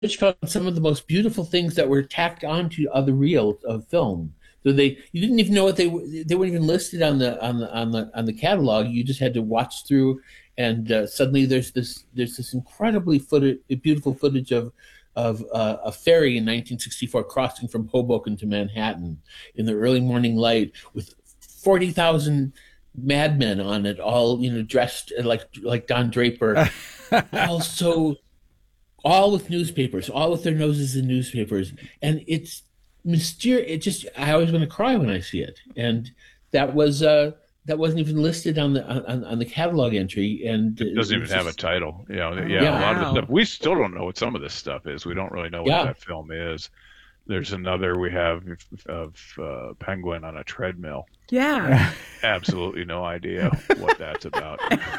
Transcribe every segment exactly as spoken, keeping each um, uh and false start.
found some of the most beautiful things that were tacked onto other reels of film. So they, you didn't even know what they were. They weren't even listed on the on the on the on the catalog. You just had to watch through, and uh, suddenly there's this there's this incredibly footage, beautiful footage of of uh, a ferry in nineteen sixty-four crossing from Hoboken to Manhattan in the early morning light with forty thousand madmen on it, all you know dressed like like Don Draper, all so all with newspapers, all with their noses in newspapers, and it's mysterious. It just I always want to cry when I see it, and that was uh, that wasn't even listed on the on, on the catalog entry, and it doesn't even just, have a title. You know, yeah, yeah, a lot wow. of the stuff we still don't know what some of this stuff is. We don't really know what yeah. that film is. There's another we have of uh, Penguin on a treadmill. Yeah. Absolutely no idea what that's about.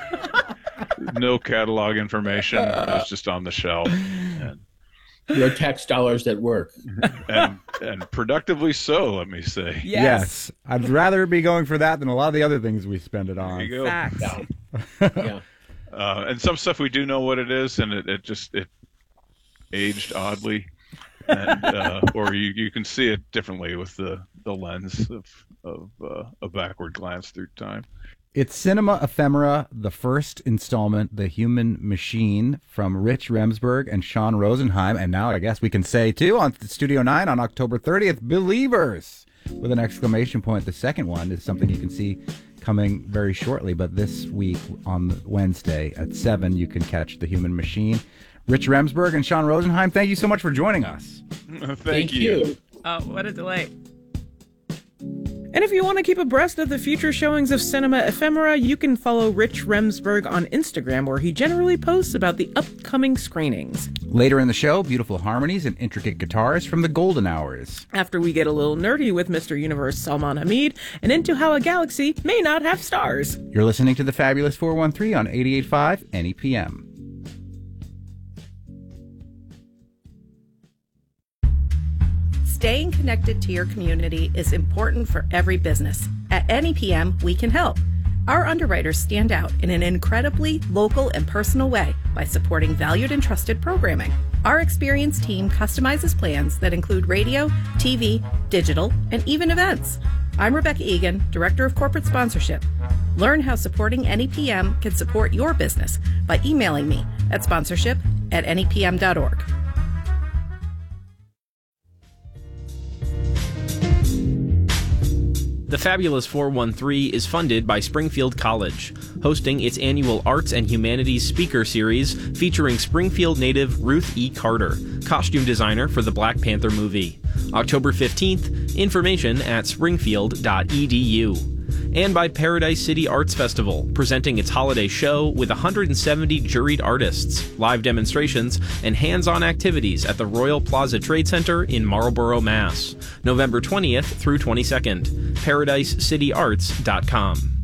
No catalog information. It's just on the shelf. And, your tax dollars at work. and, and productively so, let me say. Yes. Yes. I'd rather be going for that than a lot of the other things we spend it on. There you go. Facts. Yeah. Yeah. Uh, and some stuff we do know what it is, and it, it just it aged oddly. And, uh, or you, you can see it differently with the, the lens of, of uh, a backward glance through time. It's Cinema Ephemera, the first installment, The Human Machine, from Rich Remsburg and Sean Rosenheim. And now I guess we can say, too, on Studio nine on October thirtieth, Believers, with an exclamation point. The second one is something you can see coming very shortly. But this week on Wednesday at seven, you can catch The Human Machine. Rich Remsburg and Sean Rosenheim, thank you so much for joining us. Thank, Thank you. you. Oh, what a delight. And if you want to keep abreast of the future showings of Cinema Ephemera, you can follow Rich Remsburg on Instagram, where he generally posts about the upcoming screenings. Later in the show, beautiful harmonies and intricate guitars from the Golden Hours. After we get a little nerdy with Mister Universe Salman Hamid and into how a galaxy may not have stars. You're listening to the Fabulous four one three on eighty-eight point five N E P M. Staying connected to your community is important for every business. At N E P M, we can help. Our underwriters stand out in an incredibly local and personal way by supporting valued and trusted programming. Our experienced team customizes plans that include radio, T V, digital, and even events. I'm Rebecca Egan, Director of Corporate Sponsorship. Learn how supporting N E P M can support your business by emailing me at sponsorship at N E P M dot org. The Fabulous four one three is funded by Springfield College, hosting its annual Arts and Humanities Speaker Series featuring Springfield native Ruth E. Carter, costume designer for the Black Panther movie. October fifteenth, information at springfield dot e d u. And by Paradise City Arts Festival, presenting its holiday show with one hundred seventy juried artists, live demonstrations, and hands-on activities at the Royal Plaza Trade Center in Marlborough, Mass. November twentieth through twenty-second. paradise city arts dot com.